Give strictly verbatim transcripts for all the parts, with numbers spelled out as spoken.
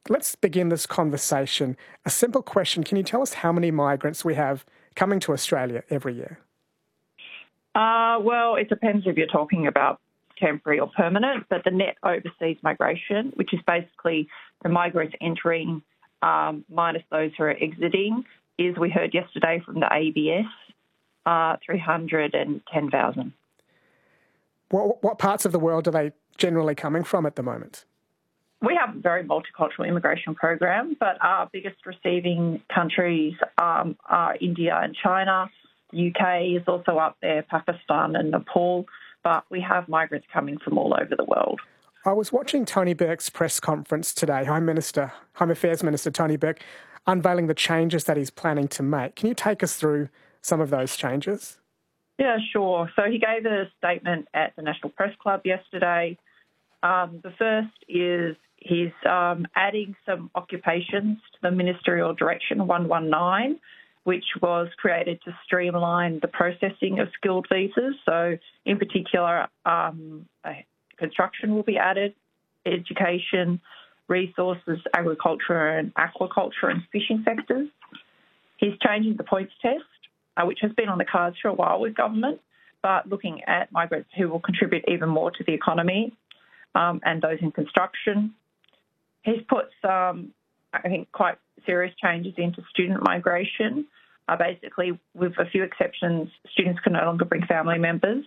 let's begin this conversation. A simple question. Can you tell us how many migrants we have coming to Australia every year? Uh, well, it depends if you're talking about temporary or permanent, but the net overseas migration, which is basically the migrants entering um, minus those who are exiting, is, we heard yesterday from the A B S, uh, three hundred ten thousand. What, what parts of the world are they generally coming from at the moment? We have a very multicultural immigration program, but our biggest receiving countries um, are India and China. The U K is also up there, Pakistan and Nepal, but we have migrants coming from all over the world. I was watching Tony Burke's press conference today, Home Minister, Home Affairs Minister Tony Burke, unveiling the changes that he's planning to make. Can you take us through some of those changes? Yeah, sure. So he gave a statement at the National Press Club yesterday. Um, the first is he's um, adding some occupations to the Ministerial Direction one one nine, which was created to streamline the processing of skilled visas. So in particular, um, construction will be added, education, resources, agriculture and aquaculture and fishing sectors. He's changing the points test, uh, which has been on the cards for a while with government, but looking at migrants who will contribute even more to the economy um, and those in construction. He's put some, I think, quite serious changes into student migration. Uh, basically, with a few exceptions, students can no longer bring family members.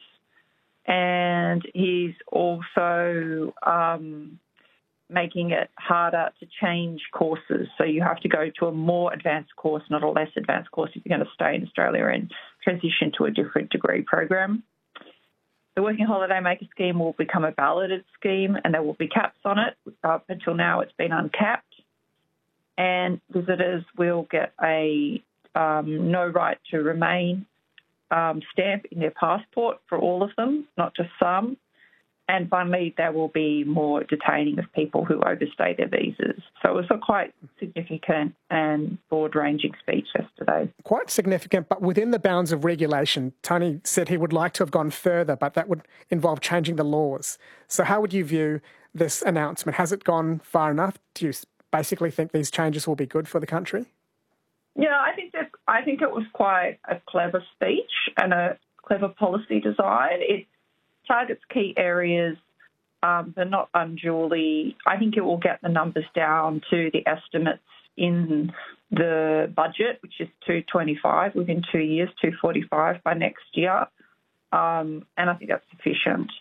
And he's also um, making it harder to change courses. So you have to go to a more advanced course, not a less advanced course, if you're going to stay in Australia and transition to a different degree program. The Working Holiday Maker scheme will become a balloted scheme and there will be caps on it. Up until now, it's been uncapped. And visitors will get a um, no right to remain um, stamp in their passport for all of them, not just some. And finally, there will be more detaining of people who overstay their visas. So it was a quite significant and broad-ranging speech yesterday. Quite significant, but within the bounds of regulation. Tony said he would like to have gone further, but that would involve changing the laws. So how would you view this announcement? Has it gone far enough? Do you basically think these changes will be good for the country? Yeah, I think that I think it was quite a clever speech and a clever policy design. It targets key areas, um, but not unduly. I think it will get the numbers down to the estimates in the budget, which is two twenty-five within two years, two forty-five by next year, um, and I think that's sufficient.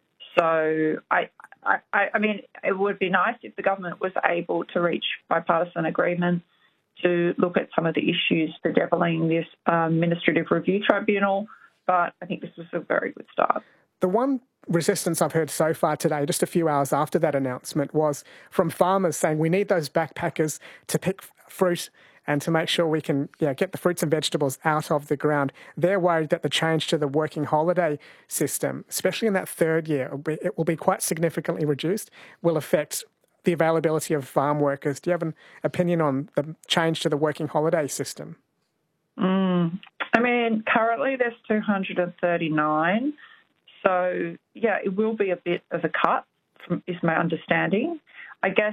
So I, I, I mean, it would be nice if the government was able to reach bipartisan agreement to look at some of the issues bedeviling this um, Administrative Review Tribunal, but I think this was a very good start. The one resistance I've heard so far today, just a few hours after that announcement, was from farmers saying we need those backpackers to pick fruit and to make sure we can you know, get the fruits and vegetables out of the ground. They're worried that the change to the working holiday system, especially in that third year, it will be quite significantly reduced, will affect the availability of farm workers. Do you have an opinion on the change to the working holiday system? Mm. I mean, currently there's two hundred thirty-nine. So, yeah, it will be a bit of a cut, from, is my understanding. I guess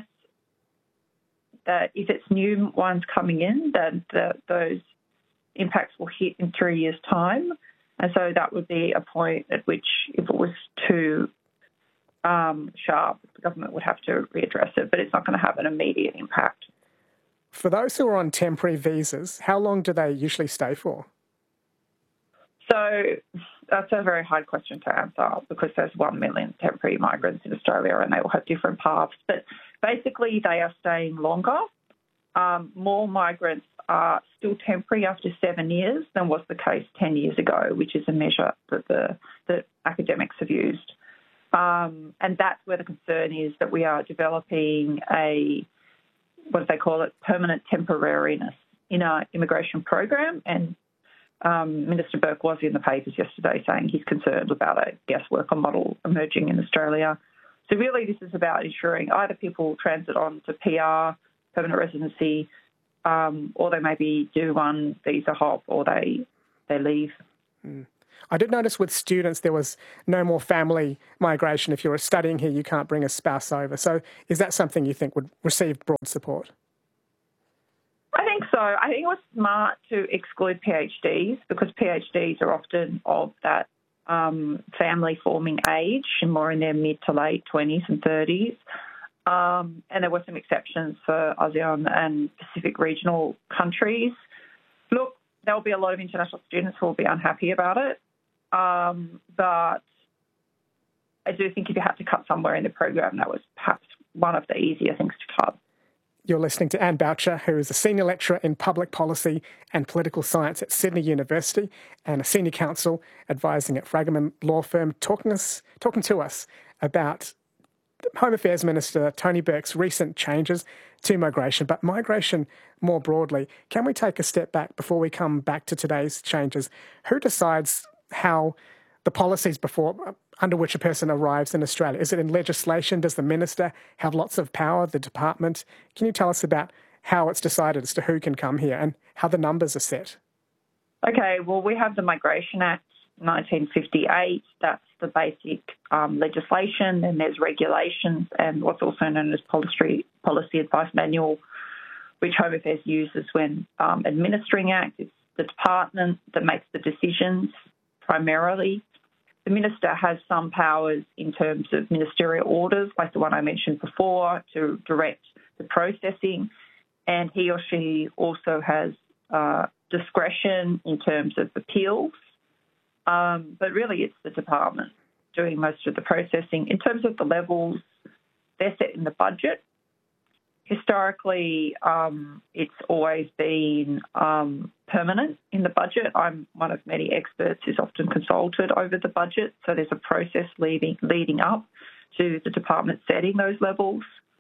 that if it's new ones coming in, then the, those impacts will hit in three years' time. And so that would be a point at which, if it was too um, sharp, the government would have to readdress it, but it's not going to have an immediate impact. For those who are on temporary visas, how long do they usually stay for? So that's a very hard question to answer because there's one million temporary migrants in Australia and they all have different paths. But basically they are staying longer. Um, more migrants are still temporary after seven years than was the case ten years ago, which is a measure that the that academics have used. Um, and that's where the concern is, that we are developing a, what do they call it, permanent temporariness in our immigration program. And Um, Minister Burke was in the papers yesterday saying he's concerned about a guest worker model emerging in Australia. So really this is about ensuring either people transit on to P R, permanent residency, um, or they maybe do one visa hop or they they leave. Mm. I did notice with students there was no more family migration. If you're studying here, you can't bring a spouse over. So is that something you think would receive broad support? I think so. I think it was smart to exclude PhDs because PhDs are often of that um, family-forming age, more in their mid to late twenties and thirties. Um, and there were some exceptions for ASEAN and Pacific regional countries. Look, there will be a lot of international students who will be unhappy about it. Um, but I do think if you had to cut somewhere in the program, that was perhaps one of the easier things to cut. You're listening to Anne Boucher, who is a senior lecturer in public policy and political science at Sydney University and a senior counsel advising at Fragomen Law Firm, talking us, talking to us about Home Affairs Minister Tony Burke's recent changes to migration, but migration more broadly. Can we take a step back before we come back to today's changes? Who decides how the policies before under which a person arrives in Australia? Is it in legislation? Does the minister have lots of power, the department? Can you tell us about how it's decided as to who can come here and how the numbers are set? Okay, well, we have the Migration Act nineteen fifty-eight. That's the basic um, legislation. Then there's regulations and what's also known as policy, policy advice manual, which Home Affairs uses when um, administering Act. It's the department that makes the decisions primarily. The minister has some powers in terms of ministerial orders, like the one I mentioned before, to direct the processing, and he or she also has uh, discretion in terms of appeals. Um, but really, it's the department doing most of the processing. In terms of the levels, they're set in the budget. Historically, um, it's always been um, permanent in the budget. I'm one of many experts who's often consulted over the budget, so there's a process leading, leading up to the department setting those levels.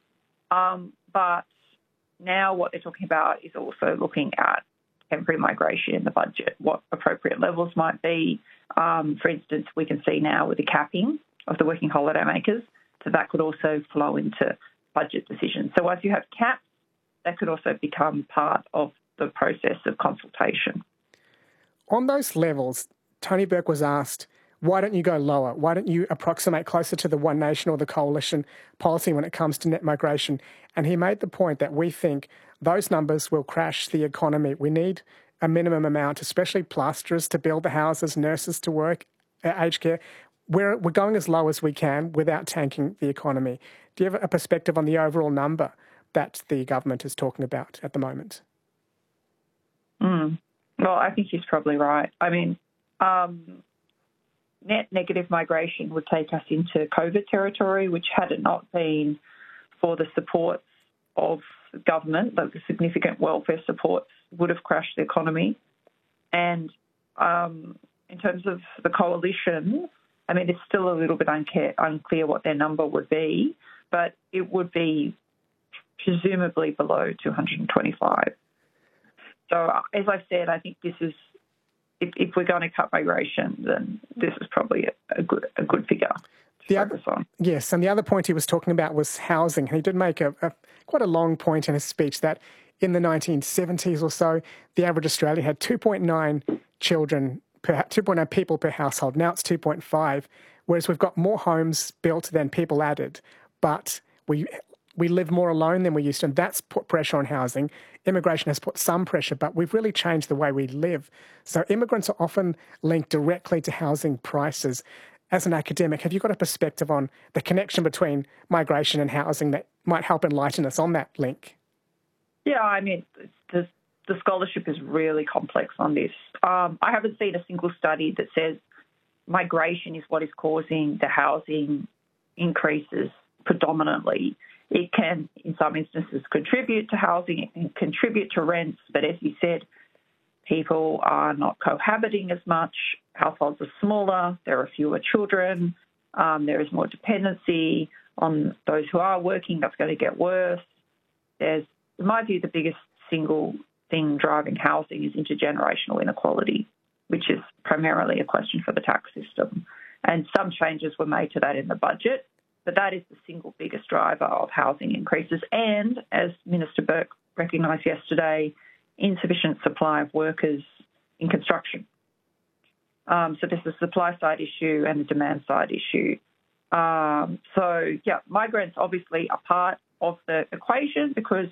Um, but now what they're talking about is also looking at temporary migration in the budget, what appropriate levels might be. Um, for instance, we can see now with the capping of the working holiday makers, so that could also flow into budget decisions. So once you have caps, that could also become part of the process of consultation. On those levels, Tony Burke was asked, why don't you go lower? Why don't you approximate closer to the One Nation or the coalition policy when it comes to net migration? And he made the point that we think those numbers will crash the economy. We need a minimum amount, especially plasterers to build the houses, nurses to work, aged care. We're, we're going as low as we can without tanking the economy. Do you have a perspective on the overall number that the government is talking about at the moment? Mm. Well, I think he's probably right. I mean, um, net negative migration would take us into COVID territory, which had it not been for the supports of government, like the significant welfare supports, would have crashed the economy. And um, in terms of the coalition, I mean, it's still a little bit unclear, unclear what their number would be, but it would be presumably below two hundred twenty-five. So, as I've said, I think this is, if, if we're going to cut migration, then this is probably a, a good a good figure to the focus other, on. Yes, and the other point he was talking about was housing. He did make a, a quite a long point in his speech that in the nineteen seventies or so, the average Australian had two point nine children per two point nine people per household. Now it's two point five, whereas we've got more homes built than people added, but we we live more alone than we used to, and that's put pressure on housing. Immigration has put some pressure, but we've really changed the way we live. So immigrants are often linked directly to housing prices. As an academic, have you got a perspective on the connection between migration and housing that might help enlighten us on that link? Yeah, I mean, the, the scholarship is really complex on this. Um, I haven't seen a single study that says migration is what is causing the housing increases predominantly. It can, in some instances, contribute to housing, it can contribute to rents, but as you said, people are not cohabiting as much, households are smaller, there are fewer children, um, there is more dependency on those who are working, that's going to get worse. There's, in my view, the biggest single thing driving housing is intergenerational inequality, which is primarily a question for the tax system. And some changes were made to that in the budget, but that is the single biggest driver of housing increases. And, as Minister Burke recognised yesterday, insufficient supply of workers in construction. Um, so there's a supply side issue and a demand side issue. Um, so, yeah, migrants obviously are part of the equation because